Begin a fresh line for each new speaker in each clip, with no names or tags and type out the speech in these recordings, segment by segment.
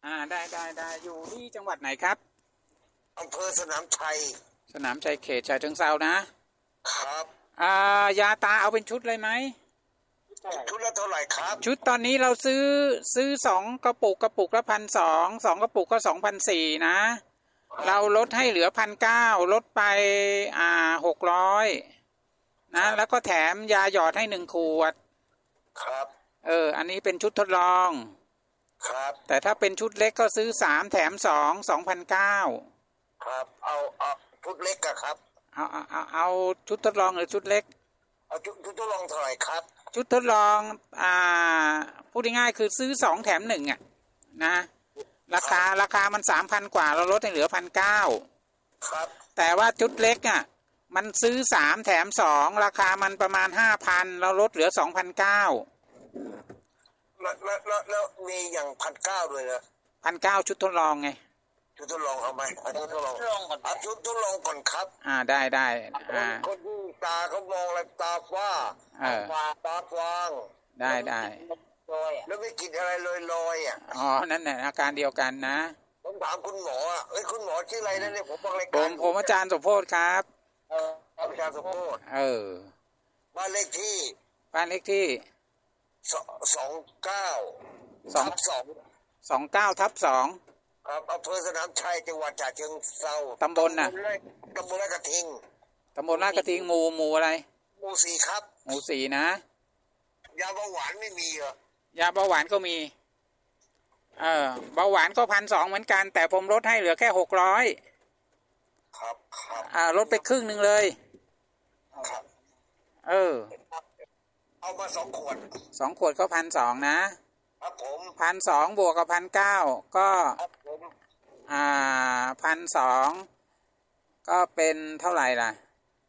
ได้อยู่ที่จังหวัดไหนครับ
อำเภอสนามชัย
สนามชัยเขตฉะเชิงเทรานะครับยาตาเอาเป็นชุดเลยไหม
ชุดละเท่าไหร่ครับ
ชุดตอนนี้เราซื้อ2 กระปุกละ1,200 2 กระปุกก็2,400นะเราลดให้เหลือ1,900ลดไป600นะแล้วก็แถมยาหยอดให้1 ขวด
ครับ
อันนี้เป็นชุดทดลอง
ครับ
แต่ถ้าเป็นชุดเล็กก็ซื้อ3แถม2 2,900
ครับเอาชุดเล็กอะครับ
เอาชุดทดลองหรือชุดเล็ก
เอาชุดทดลองเท่าไหร่ครับ
ชุดทดลองพูดง่ายๆคือซื้อ2แถม1อ่ะนะราคามัน 3,000 กว่าเราลดให้เหลือ1,900
ครับ
แต่ว่าชุดเล็กอ่ะมันซื้อ3แถม2ราคามันประมาณ 5,000เราลดเหลือ 2,900
แล้วมีอย่าง1,900ด้วยนะ
1,900ชุดทดลองไง
ชุดทดลองเอาไหมชุดทดลองก่อนชุดทดลองก่อนครับ
ได้
คนที่ตาเขามองอะไรตาฟ้าตาฟาง
ได้
แล้วไม่กินอะไรลอยอ่ะ
นั่นแหละอาการเดียวกันนะ
ผมถามคุณหมอคุณหมอชื่ออะไรนะเนี่ยผมบอกรายการ
ผมอาจารย์สมโพธิครับ
อาจารย์สมโพธิบ้านเลขที่
29/2
ครับอำเภอสนามชัยจังหวัดฉะเชิงเทรา
ตำบลลาด
กระทิง
หมู่อะไร
หมู่4ครับ
หมู่4นะ
ยาเบาหวานไม่มีเหร
อยาเบาหวานก็มีเบาหวานก็1,200เหมือนกันแต่ผมลดให้เหลือแค่600
ครับ
ลดไปครึ่งนึงเลย
ครับเอามา2 ขวด
2 ขวดก็1,200นะครับ
ผม
1,200บวกกับ1,900ก็1,200ก็เป็นเท่าไหร่ล่ะ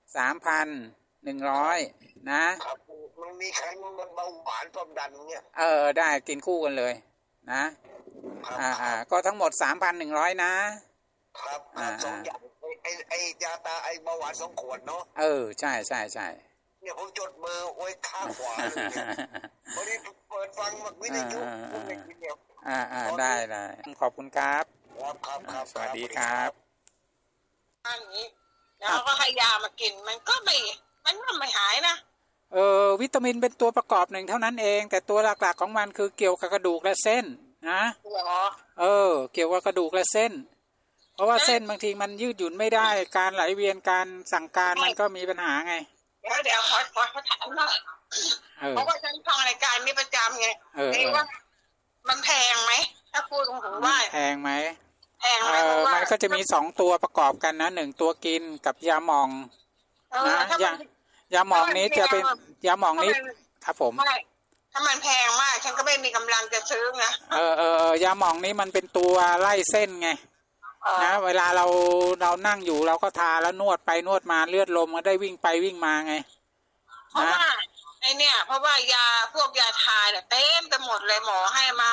3,100นะครับ
มันมีใครมันเบาหวานความดันเนี่ย
ได้กินคู่กันเลยนะก็ทั้งหมด 3,100
นะครับ2 อย่างไอ้ยาตาไอ้เบาหวาน2 ขวดเนาะ
ใช่
เนี่ยผมจดเบอร์ไว้ข้างขวาเลยพอดีเปิดฟังวิทยุ
ได้ขอบคุณครับ
ครับ
สวัสดีครับ
อันนี้แล้วก็ให้ยามากินมันก็ไม่หายนะ
วิตามินเป็นตัวประกอบหนึ่งเท่านั้นเองแต่ตัวหลักๆของมันคือเกี่ยวกับกระดูกและเส้นนะเกี่ยวกับกระดูกและเส้นเพราะว่าเส้นบางทีมันยืดหยุ่นไม่ได้การไหลเวียนการสั่งการมันก็มีปัญหาไง
เดี๋ยวขอถามหน่อยเพราะว่าฉันฟังรายการนี้ประจำไงว่ามันแพงไหมถ้าพูดตรงๆว่า
แพงไหมมันก็จะมี2 ตัวประกอบกันนะ1 ตัวกินกับยาหม่องนะยาหม่องนี้จะเป็นยาหม่องนี้ครับผม
ถ้ามันแพงมากฉันก็ไม่มีกำลังจะซื้อนะ
ยาหม่องนี้มันเป็นตัวไล่เส้นไงนะเวลาเรานั่งอยู่เราก็ทาแล้วนวดไปนวดมาเลือดลมมันได้วิ่งไปวิ่งมาไง
เพราะว่ายาพวกยาทาเนี่ยเต็มไปหมดเลยหมอให้มา